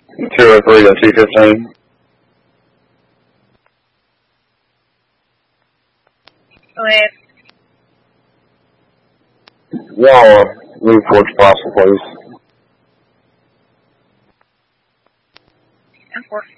203 to 215. Go ahead. Y'all move towards Fossil, please. And 4.